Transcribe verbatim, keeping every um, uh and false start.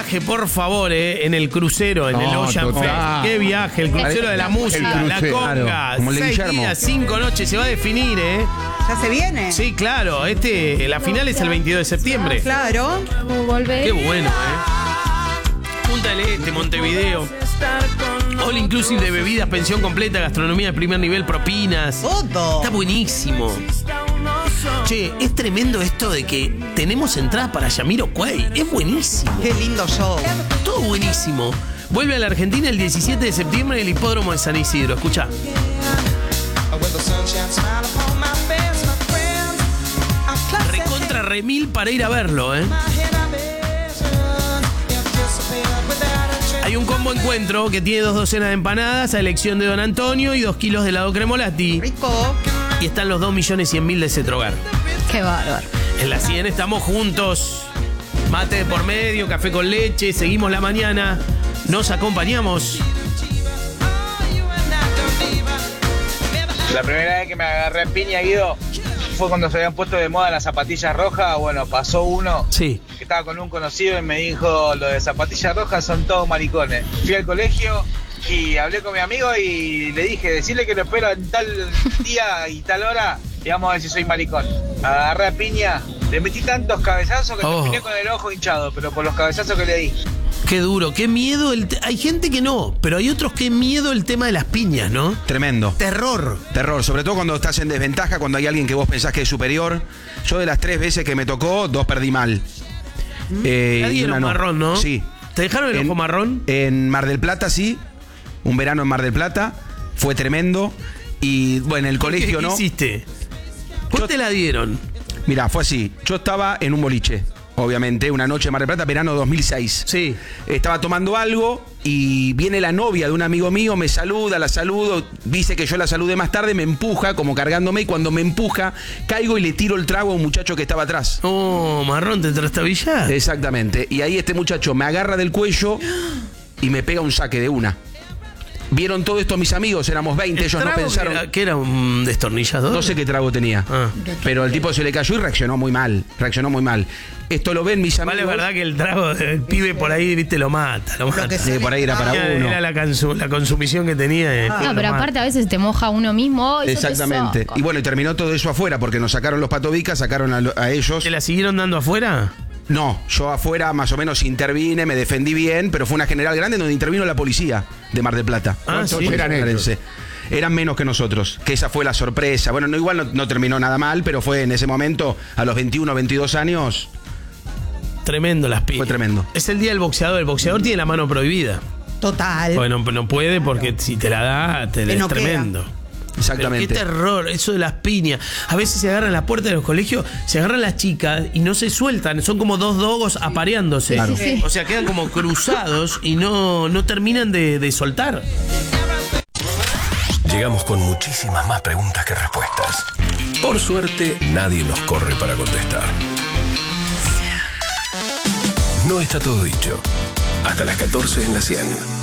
viaje, por favor, eh, en el crucero, en No, el Ocean total. Fest. Qué viaje, el crucero de la música, El la crucero, conga. claro, como el de Seis Guillermo. días, cinco noches, se va a definir, ¿eh? ¿Ya se viene? Sí, claro, este, la final es el veintidós de septiembre. Claro. Volver. Qué bueno, ¿eh? Punta del Este, Montevideo. All inclusive de bebidas, pensión completa, gastronomía de primer nivel, propinas. Todo. Está buenísimo. Che, es tremendo esto de que tenemos entradas para Jamiroquai. Es buenísimo. Qué lindo show. Todo buenísimo. Vuelve a la Argentina el diecisiete de septiembre en el hipódromo de San Isidro. Escuchá. Recontra remil para ir a verlo, ¿eh? Hay un combo encuentro que tiene dos docenas de empanadas a elección de Don Antonio y dos kilos de helado cremolati. Rico. Y están los dos millones cien mil de Cetrogar. Qué bárbaro. En la cien estamos juntos. Mate de por medio, café con leche, seguimos la mañana. Nos acompañamos. La primera vez que me agarré en piña, Guido, fue cuando se habían puesto de moda las zapatillas rojas. Bueno, pasó uno Sí. que estaba con un conocido y me dijo, lo de zapatillas rojas son todos maricones. Fui al colegio y hablé con mi amigo y le dije, decirle que lo espero en tal día y tal hora y vamos a ver si soy maricón. Agarré a piña, le metí tantos cabezazos que Oh. terminé con el ojo hinchado, pero por los cabezazos que le di. Qué duro, qué miedo. El te- hay gente que no, pero hay otros que miedo el tema de las piñas, ¿no? Tremendo. Terror. Terror, sobre todo cuando estás en desventaja, cuando hay alguien que vos pensás que es superior. Yo de las tres veces que me tocó, dos perdí mal. Eh, Te y dieron una no. marrón, ¿no? Sí. ¿Te dejaron el En- ojo marrón? En Mar del Plata, sí. Un verano en Mar del Plata. Fue tremendo. Y bueno, en el colegio ¿Qué no. hiciste? ¿Por Yo- te la dieron? Mirá, fue así. Yo estaba en un boliche, obviamente, una noche en Mar del Plata, verano dos mil seis. Sí. Estaba tomando algo y viene la novia de un amigo mío, me saluda, la saludo, dice que yo la saludé más tarde, me empuja como cargándome y cuando me empuja caigo y le tiro el trago a un muchacho que estaba atrás. Oh, marrón, ¿te trastabillas? Exactamente. Y ahí este muchacho me agarra del cuello y me pega un saque de una. Vieron todo esto mis amigos, éramos veinte, ellos no pensaron. Que era, que era un destornillador? No sé qué trago tenía. Ah. Pero el tipo se le cayó y reaccionó muy mal. Reaccionó muy mal. Esto lo ven mis amigos. Vale, es verdad que el trago del pibe por ahí, viste, lo mata. Lo mata. que Sí, por ahí era para Era, uno. era la, consu- la consumición que tenía. eh, No, lo pero mata. aparte a veces te moja uno mismo. "Ay, yo te Exactamente. saco". Y bueno, y terminó todo eso afuera porque nos sacaron los patobicas, sacaron a, lo- a ellos. ¿Te la siguieron dando afuera? No, yo afuera más o menos intervine, me defendí bien, pero fue una general grande donde intervino la policía de Mar del Plata. Ah, ¿Cuántos sí. eran ellos? Eran menos que nosotros, que esa fue la sorpresa. Bueno, no igual no, no terminó nada mal, pero fue en ese momento, a los veintiuno, veintidós años, Tremendo las piñas. Fue tremendo. Es el día del boxeador. El boxeador tiene la mano prohibida. Total. Bueno, no puede porque si te la da, te Te es noquea. tremendo. exactamente. Pero qué terror, eso de las piñas. A veces se agarran las puertas de los colegios, se agarran las chicas y no se sueltan. Son como dos dogos apareándose. Claro. Sí, sí. O sea, quedan como cruzados y no, no terminan de, de soltar. Llegamos con muchísimas más preguntas que respuestas. Por suerte, nadie nos corre para contestar. No está todo dicho. Hasta las catorce en la cien.